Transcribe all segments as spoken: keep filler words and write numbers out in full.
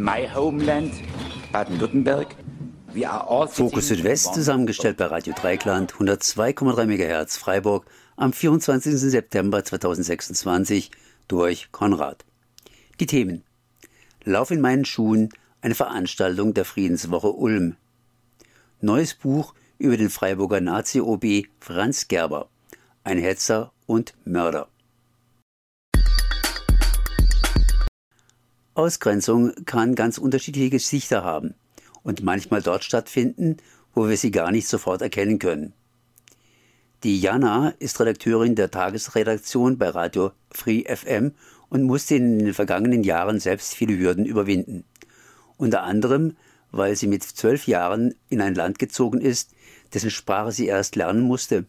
my homeland, Baden-Württemberg. Fokus Südwest, zusammengestellt bei Radio Dreieckland, hundertzwei Komma drei Megahertz Freiburg, am vierundzwanzigsten September zweitausendsechsundzwanzig durch Konrad. Die Themen: Lauf in meinen Schuhen, eine Veranstaltung der Friedenswoche Ulm. Neues Buch über den Freiburger Nazi-O B Franz Gerber, ein Hetzer und Mörder. Ausgrenzung kann ganz unterschiedliche Gesichter haben und manchmal dort stattfinden, wo wir sie gar nicht sofort erkennen können. Die Jana ist Redakteurin der Tagesredaktion bei Radio Free F M und musste in den vergangenen Jahren selbst viele Hürden überwinden. Unter anderem, weil sie mit zwölf Jahren in ein Land gezogen ist, dessen Sprache sie erst lernen musste.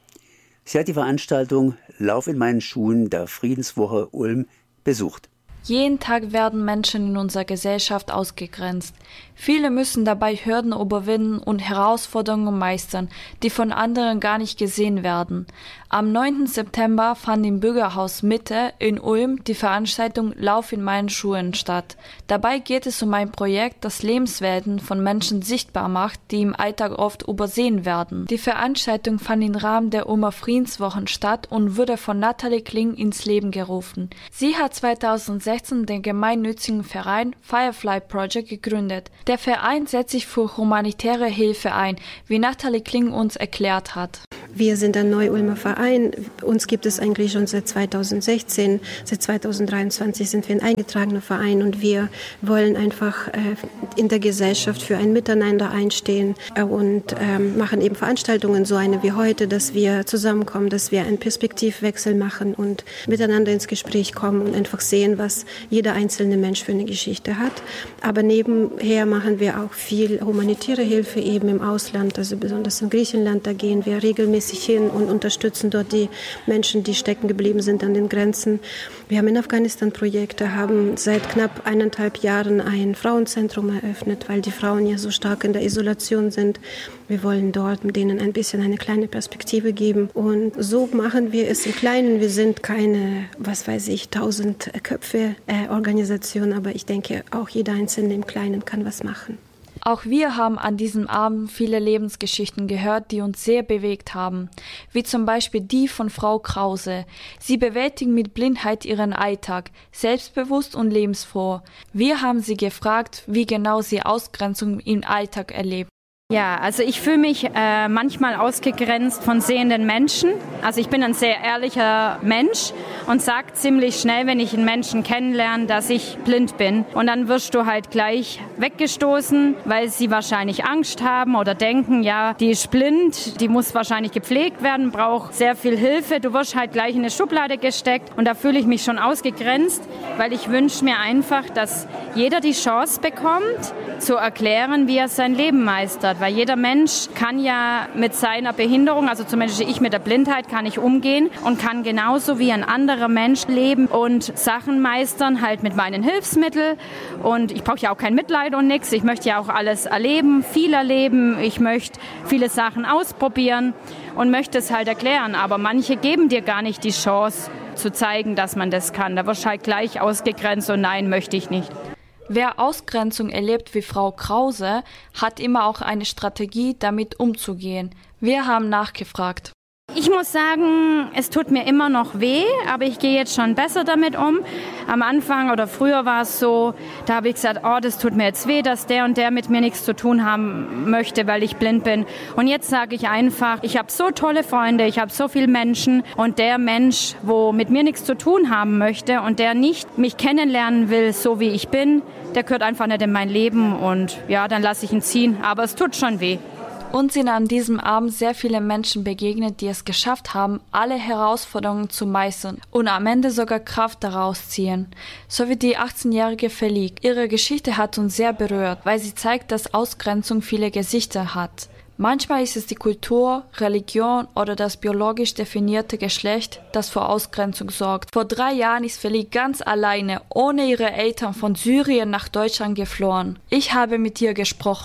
Sie hat die Veranstaltung Lauf in meinen Schuhen der Friedenswoche Ulm besucht. Jeden Tag werden Menschen in unserer Gesellschaft ausgegrenzt. Viele müssen dabei Hürden überwinden und Herausforderungen meistern, die von anderen gar nicht gesehen werden. Am neunten September fand im Bürgerhaus Mitte in Ulm die Veranstaltung Lauf in meinen Schuhen statt. Dabei geht es um ein Projekt, das Lebenswelten von Menschen sichtbar macht, die im Alltag oft übersehen werden. Die Veranstaltung fand im Rahmen der Ulmer Friedenswochen statt und wurde von Nathalie Kling ins Leben gerufen. Sie hat zweitausendsechzehn den gemeinnützigen Verein Firefly Project gegründet. Der Verein setzt sich für humanitäre Hilfe ein, wie Nathalie Kling uns erklärt hat. Wir sind ein Neu-Ulmer Verein. Uns gibt es eigentlich schon seit zweitausendsechzehn. Seit zweitausenddreiundzwanzig sind wir ein eingetragener Verein und wir wollen einfach äh, in der Gesellschaft für ein Miteinander einstehen äh, und äh, machen eben Veranstaltungen, so eine wie heute, dass wir zusammenkommen, dass wir einen Perspektivwechsel machen und miteinander ins Gespräch kommen und einfach sehen, was jeder einzelne Mensch für eine Geschichte hat. Aber nebenher machen wir auch viel humanitäre Hilfe eben im Ausland, also besonders in Griechenland. Da gehen wir regelmäßig hin und unterstützen dort die Menschen, die stecken geblieben sind an den Grenzen. Wir haben in Afghanistan Projekte, haben seit knapp eineinhalb Jahren ein Frauenzentrum eröffnet, weil die Frauen ja so stark in der Isolation sind. Wir wollen dort denen ein bisschen eine kleine Perspektive geben. Und so machen wir es im Kleinen. Wir sind keine, was weiß ich, tausend Köpfe äh, Organisation, aber ich denke, auch jeder Einzelne im Kleinen kann was machen. Auch wir haben an diesem Abend viele Lebensgeschichten gehört, die uns sehr bewegt haben, wie zum Beispiel die von Frau Krause. Sie bewältigt mit Blindheit ihren Alltag, selbstbewusst und lebensfroh. Wir haben sie gefragt, wie genau sie Ausgrenzung im Alltag erlebt. Ja, also ich fühle mich äh, manchmal ausgegrenzt von sehenden Menschen. Also ich bin ein sehr ehrlicher Mensch und sage ziemlich schnell, wenn ich einen Menschen kennenlerne, dass ich blind bin. Und dann wirst du halt gleich weggestoßen, weil sie wahrscheinlich Angst haben oder denken, ja, die ist blind, die muss wahrscheinlich gepflegt werden, braucht sehr viel Hilfe. Du wirst halt gleich in eine Schublade gesteckt und da fühle ich mich schon ausgegrenzt, weil ich wünsche mir einfach, dass jeder die Chance bekommt, zu erklären, wie er sein Leben meistert. Weil jeder Mensch kann ja mit seiner Behinderung, also zumindest ich mit der Blindheit, kann ich umgehen und kann genauso wie ein anderer Mensch leben und Sachen meistern, halt mit meinen Hilfsmitteln. Und ich brauche ja auch kein Mitleid und nichts. Ich möchte ja auch alles erleben, viel erleben. Ich möchte viele Sachen ausprobieren und möchte es halt erklären. Aber manche geben dir gar nicht die Chance zu zeigen, dass man das kann. Da wirst du halt gleich ausgegrenzt und nein, möchte ich nicht. Wer Ausgrenzung erlebt wie Frau Krause, hat immer auch eine Strategie, damit umzugehen. Wir haben nachgefragt. Ich muss sagen, es tut mir immer noch weh, aber ich gehe jetzt schon besser damit um. Am Anfang oder früher war es so, da habe ich gesagt, oh, das tut mir jetzt weh, dass der und der mit mir nichts zu tun haben möchte, weil ich blind bin. Und jetzt sage ich einfach, ich habe so tolle Freunde, ich habe so viele Menschen und der Mensch, wo mit mir nichts zu tun haben möchte und der nicht mich kennenlernen will, so wie ich bin, der gehört einfach nicht in mein Leben und ja, dann lasse ich ihn ziehen. Aber es tut schon weh. Uns sind an diesem Abend sehr viele Menschen begegnet, die es geschafft haben, alle Herausforderungen zu meistern und am Ende sogar Kraft daraus ziehen. So wie die achtzehnjährige Felik. Ihre Geschichte hat uns sehr berührt, weil sie zeigt, dass Ausgrenzung viele Gesichter hat. Manchmal ist es die Kultur, Religion oder das biologisch definierte Geschlecht, das vor Ausgrenzung sorgt. Vor drei Jahren ist Felik ganz alleine, ohne ihre Eltern, von Syrien nach Deutschland geflohen. Ich habe mit ihr gesprochen.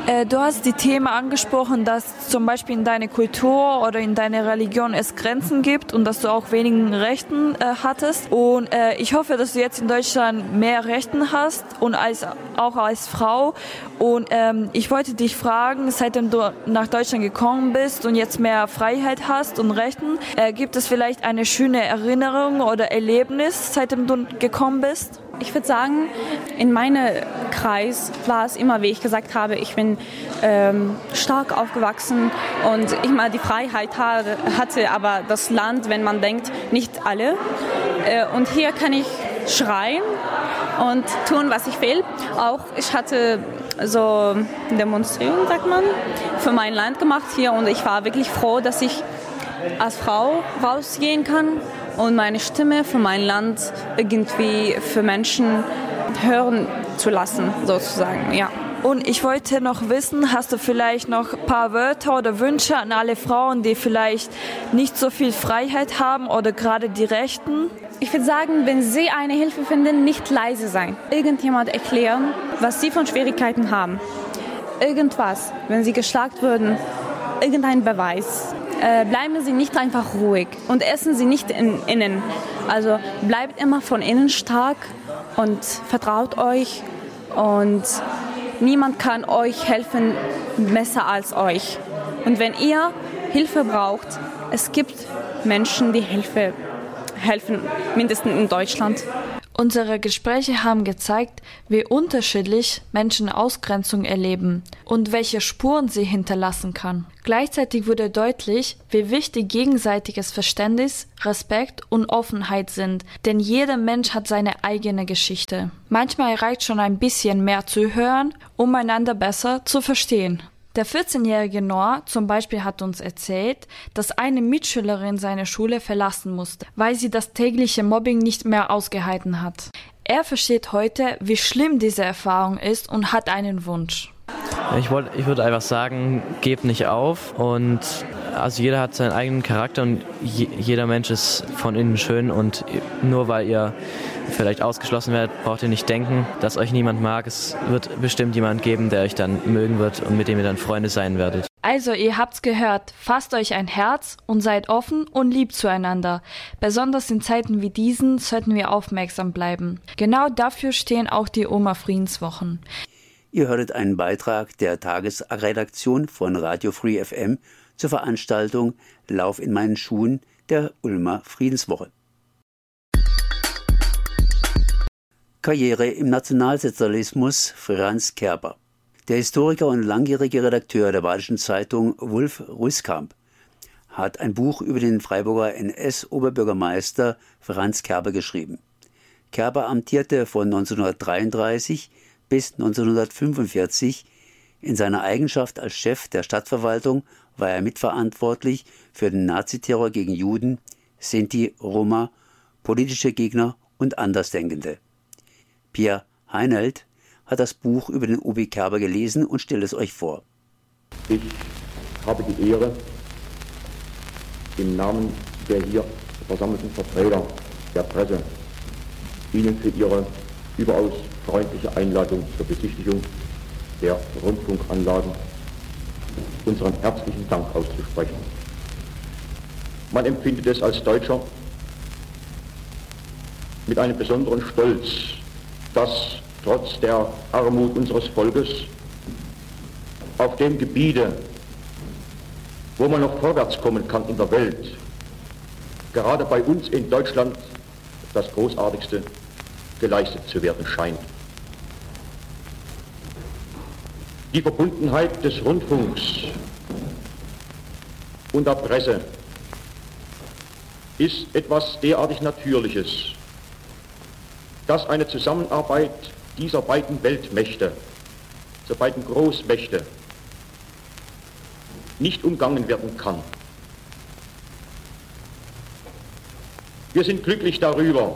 Äh, du hast die Themen angesprochen, dass zum Beispiel in deiner Kultur oder in deiner Religion es Grenzen gibt und dass du auch wenigen Rechten äh, hattest. Und äh, ich hoffe, dass du jetzt in Deutschland mehr Rechten hast und als, auch als Frau. Und ähm, ich wollte dich fragen, seitdem du nach Deutschland gekommen bist und jetzt mehr Freiheit hast und Rechten, äh, gibt es vielleicht eine schöne Erinnerung oder Erlebnis, seitdem du gekommen bist? Ich würde sagen, in meinem Kreis war es immer, wie ich gesagt habe, ich bin ähm, stark aufgewachsen und ich mal die Freiheit hatte, aber das Land, wenn man denkt, nicht alle. Äh, und hier kann ich schreien und tun, was ich will. Auch ich hatte so Demonstrationen, sagt man, für mein Land gemacht hier und ich war wirklich froh, dass ich als Frau rausgehen kann und meine Stimme für mein Land irgendwie für Menschen hören zu lassen, sozusagen, ja. Und ich wollte noch wissen, hast du vielleicht noch ein paar Wörter oder Wünsche an alle Frauen, die vielleicht nicht so viel Freiheit haben oder gerade die Rechten? Ich würde sagen, wenn Sie eine Hilfe finden, nicht leise sein. Irgendjemand erklären, was Sie von Schwierigkeiten haben. Irgendwas, wenn Sie geschlagen würden, irgendein Beweis. Äh, bleiben Sie nicht einfach ruhig und essen Sie nicht in, innen. Also bleibt immer von innen stark und vertraut euch und niemand kann euch helfen besser als euch. Und wenn ihr Hilfe braucht, es gibt Menschen, die Hilfe helfen, mindestens in Deutschland. Unsere Gespräche haben gezeigt, wie unterschiedlich Menschen Ausgrenzung erleben und welche Spuren sie hinterlassen kann. Gleichzeitig wurde deutlich, wie wichtig gegenseitiges Verständnis, Respekt und Offenheit sind, denn jeder Mensch hat seine eigene Geschichte. Manchmal reicht schon ein bisschen mehr zu hören, um einander besser zu verstehen. Der vierzehnjährige Noah zum Beispiel hat uns erzählt, dass eine Mitschülerin seine Schule verlassen musste, weil sie das tägliche Mobbing nicht mehr ausgehalten hat. Er versteht heute, wie schlimm diese Erfahrung ist und hat einen Wunsch. Ich, wollt, ich würde einfach sagen, gebt nicht auf und also jeder hat seinen eigenen Charakter und je, jeder Mensch ist von innen schön und nur weil ihr vielleicht ausgeschlossen werdet, braucht ihr nicht denken, dass euch niemand mag. Es wird bestimmt jemand geben, der euch dann mögen wird und mit dem ihr dann Freunde sein werdet. Also, ihr habt's gehört, fasst euch ein Herz und seid offen und lieb zueinander. Besonders in Zeiten wie diesen sollten wir aufmerksam bleiben. Genau dafür stehen auch die Ulmer Friedenswochen. Ihr hörtet einen Beitrag der Tagesredaktion von Radio Free F M zur Veranstaltung Lauf in meinen Schuhen der Ulmer Friedenswoche. Karriere im Nationalsozialismus Franz Kerber. Der Historiker und langjährige Redakteur der Badischen Zeitung Wulf Rüskamp hat ein Buch über den Freiburger N S-Oberbürgermeister Franz Kerber geschrieben. Kerber amtierte von neunzehnhundertdreiunddreißig bis neunzehnhundertfünfundvierzig. In seiner Eigenschaft als Chef der Stadtverwaltung war er mitverantwortlich für den Naziterror gegen Juden, Sinti, Roma, politische Gegner und Andersdenkende. Pierre Heinelt hat das Buch über den Obi Kerber gelesen und stellt es euch vor. Ich habe die Ehre, im Namen der hier versammelten Vertreter der Presse Ihnen für Ihre überaus freundliche Einladung zur Besichtigung der Rundfunkanlagen unseren herzlichen Dank auszusprechen. Man empfindet es als Deutscher mit einem besonderen Stolz, dass trotz der Armut unseres Volkes auf dem Gebiete, wo man noch vorwärts kommen kann in der Welt, gerade bei uns in Deutschland das Großartigste geleistet zu werden scheint. Die Verbundenheit des Rundfunks und der Presse ist etwas derartig Natürliches, dass eine Zusammenarbeit dieser beiden Weltmächte, dieser beiden Großmächte, nicht umgangen werden kann. Wir sind glücklich darüber,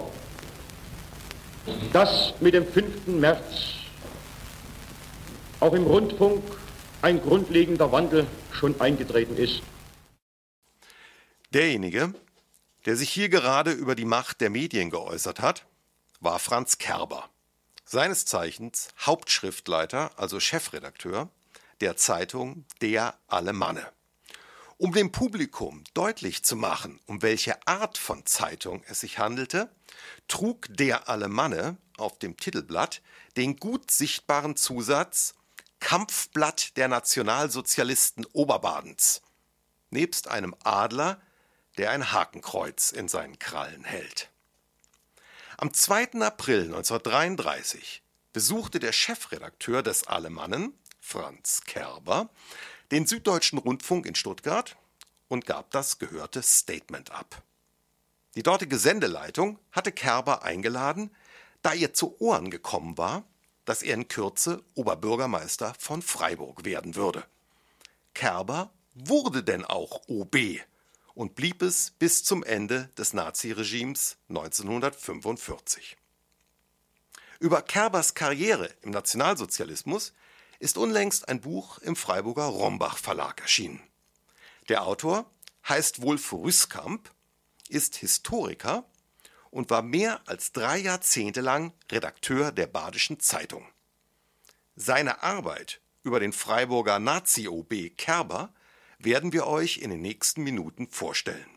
dass mit dem fünften März auch im Rundfunk ein grundlegender Wandel schon eingetreten ist. Derjenige, der sich hier gerade über die Macht der Medien geäußert hat, war Franz Kerber. Seines Zeichens Hauptschriftleiter, also Chefredakteur, der Zeitung Der Alemanne. Um dem Publikum deutlich zu machen, um welche Art von Zeitung es sich handelte, trug Der Alemanne auf dem Titelblatt den gut sichtbaren Zusatz Kampfblatt der Nationalsozialisten Oberbadens, nebst einem Adler, der ein Hakenkreuz in seinen Krallen hält. Am zweiten April neunzehnhundertdreiunddreißig besuchte der Chefredakteur des Alemannen, Franz Kerber, den Süddeutschen Rundfunk in Stuttgart und gab das gehörte Statement ab. Die dortige Sendeleitung hatte Kerber eingeladen, da ihr zu Ohren gekommen war, dass er in Kürze Oberbürgermeister von Freiburg werden würde. Kerber wurde denn auch O B und blieb es bis zum Ende des Naziregimes neunzehnhundertfünfundvierzig. Über Kerbers Karriere im Nationalsozialismus ist unlängst ein Buch im Freiburger Rombach Verlag erschienen. Der Autor heißt Wulf Rüskamp, ist Historiker und war mehr als drei Jahrzehnte lang Redakteur der Badischen Zeitung. Seine Arbeit über den Freiburger Nazi-O B Kerber werden wir euch in den nächsten Minuten vorstellen.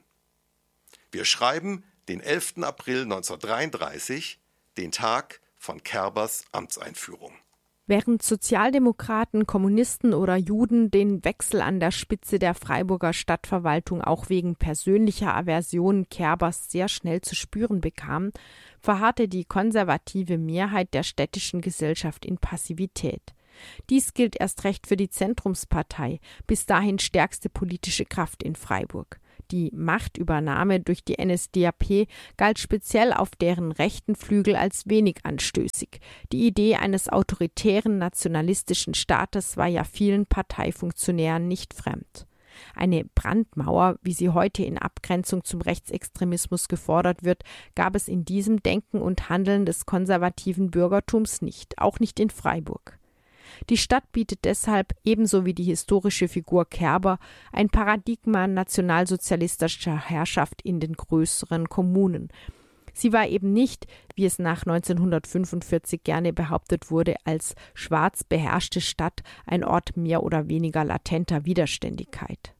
Wir schreiben den elften April neunzehnhundertdreiunddreißig, den Tag von Kerbers Amtseinführung. Während Sozialdemokraten, Kommunisten oder Juden den Wechsel an der Spitze der Freiburger Stadtverwaltung auch wegen persönlicher Aversion Kerbers sehr schnell zu spüren bekamen, verharrte die konservative Mehrheit der städtischen Gesellschaft in Passivität. Dies gilt erst recht für die Zentrumspartei, bis dahin stärkste politische Kraft in Freiburg. Die Machtübernahme durch die N S D A P galt speziell auf deren rechten Flügel als wenig anstößig. Die Idee eines autoritären nationalistischen Staates war ja vielen Parteifunktionären nicht fremd. Eine Brandmauer, wie sie heute in Abgrenzung zum Rechtsextremismus gefordert wird, gab es in diesem Denken und Handeln des konservativen Bürgertums nicht, auch nicht in Freiburg. Die Stadt bietet deshalb, ebenso wie die historische Figur Kerber, ein Paradigma nationalsozialistischer Herrschaft in den größeren Kommunen. Sie war eben nicht, wie es nach neunzehnhundertfünfundvierzig gerne behauptet wurde, als schwarz beherrschte Stadt ein Ort mehr oder weniger latenter Widerständigkeit.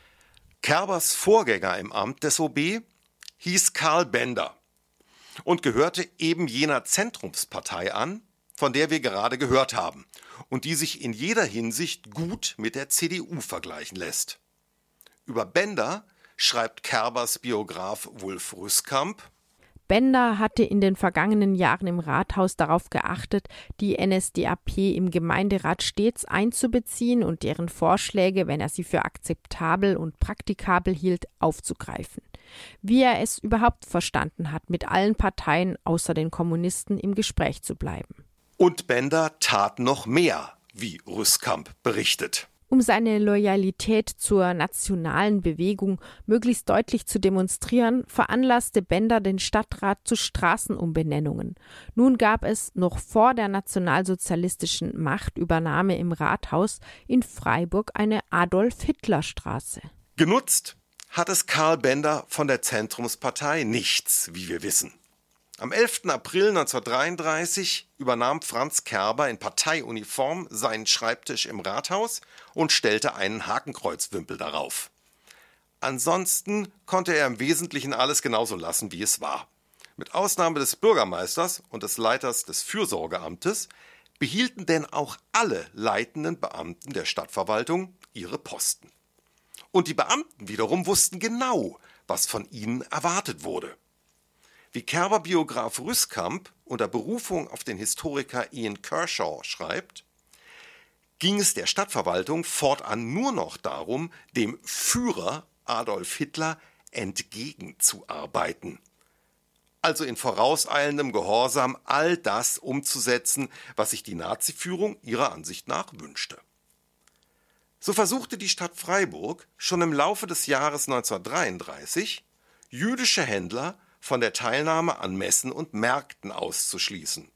Kerbers Vorgänger im Amt des O B hieß Karl Bender und gehörte eben jener Zentrumspartei an, von der wir gerade gehört haben und die sich in jeder Hinsicht gut mit der C D U vergleichen lässt. Über Bender schreibt Kerbers Biograf Wulf Rüskamp: Bender hatte in den vergangenen Jahren im Rathaus darauf geachtet, die N S D A P im Gemeinderat stets einzubeziehen und deren Vorschläge, wenn er sie für akzeptabel und praktikabel hielt, aufzugreifen. Wie er es überhaupt verstanden hat, mit allen Parteien außer den Kommunisten im Gespräch zu bleiben. Und Bender tat noch mehr, wie Rüskamp berichtet. Um seine Loyalität zur nationalen Bewegung möglichst deutlich zu demonstrieren, veranlasste Bender den Stadtrat zu Straßenumbenennungen. Nun gab es, noch vor der nationalsozialistischen Machtübernahme im Rathaus, in Freiburg eine Adolf-Hitler-Straße. Genutzt hat es Karl Bender von der Zentrumspartei nichts, wie wir wissen. Am elften April neunzehnhundertdreiunddreißig übernahm Franz Kerber in Parteiuniform seinen Schreibtisch im Rathaus und stellte einen Hakenkreuzwimpel darauf. Ansonsten konnte er im Wesentlichen alles genauso lassen, wie es war. Mit Ausnahme des Bürgermeisters und des Leiters des Fürsorgeamtes behielten denn auch alle leitenden Beamten der Stadtverwaltung ihre Posten. Und die Beamten wiederum wussten genau, was von ihnen erwartet wurde. Wie Kerber-Biograf Rüskamp unter Berufung auf den Historiker Ian Kershaw schreibt, ging es der Stadtverwaltung fortan nur noch darum, dem Führer Adolf Hitler entgegenzuarbeiten. Also in vorauseilendem Gehorsam all das umzusetzen, was sich die Naziführung ihrer Ansicht nach wünschte. So versuchte die Stadt Freiburg schon im Laufe des Jahres neunzehnhundertdreiunddreißig, jüdische Händler von der Teilnahme an Messen und Märkten auszuschließen.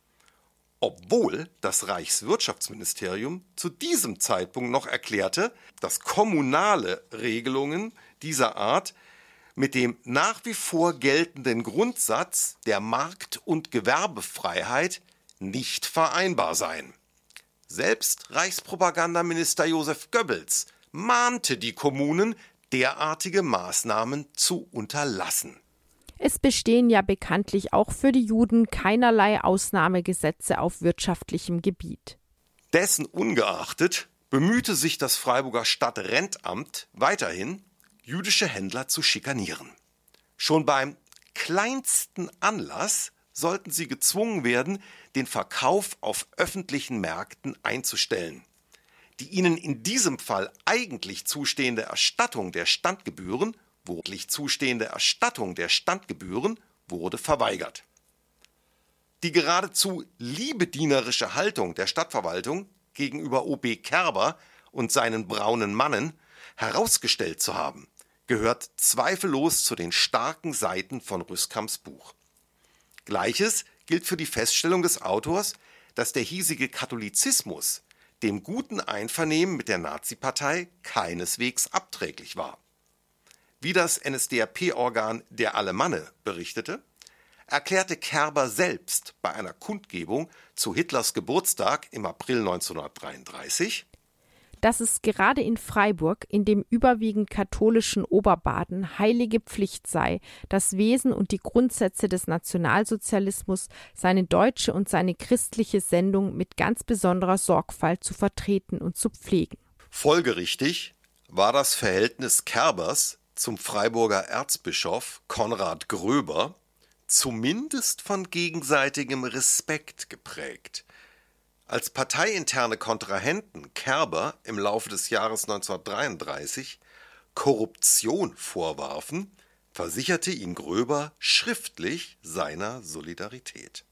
Obwohl das Reichswirtschaftsministerium zu diesem Zeitpunkt noch erklärte, dass kommunale Regelungen dieser Art mit dem nach wie vor geltenden Grundsatz der Markt- und Gewerbefreiheit nicht vereinbar seien. Selbst Reichspropagandaminister Josef Goebbels mahnte die Kommunen, derartige Maßnahmen zu unterlassen. Es bestehen ja bekanntlich auch für die Juden keinerlei Ausnahmegesetze auf wirtschaftlichem Gebiet. Dessen ungeachtet bemühte sich das Freiburger Stadtrentamt weiterhin, jüdische Händler zu schikanieren. Schon beim kleinsten Anlass sollten sie gezwungen werden, den Verkauf auf öffentlichen Märkten einzustellen. Die ihnen in diesem Fall eigentlich zustehende Erstattung der Standgebühren, wirklich zustehende Erstattung der Standgebühren wurde verweigert. Die geradezu liebedienerische Haltung der Stadtverwaltung gegenüber O B Kerber und seinen braunen Mannen herausgestellt zu haben, gehört zweifellos zu den starken Seiten von Rüskamps Buch. Gleiches gilt für die Feststellung des Autors, dass der hiesige Katholizismus dem guten Einvernehmen mit der Nazipartei keineswegs abträglich war. Wie das N S D A P-Organ Der Alemanne berichtete, erklärte Kerber selbst bei einer Kundgebung zu Hitlers Geburtstag im April neunzehnhundertdreiunddreißig, dass es gerade in Freiburg, in dem überwiegend katholischen Oberbaden, heilige Pflicht sei, das Wesen und die Grundsätze des Nationalsozialismus, seine deutsche und seine christliche Sendung mit ganz besonderer Sorgfalt zu vertreten und zu pflegen. Folgerichtig war das Verhältnis Kerbers zum Freiburger Erzbischof Konrad Gröber zumindest von gegenseitigem Respekt geprägt. Als parteiinterne Kontrahenten Kerber im Laufe des Jahres neunzehnhundertdreiunddreißig Korruption vorwarfen, versicherte ihn Gröber schriftlich seiner Solidarität.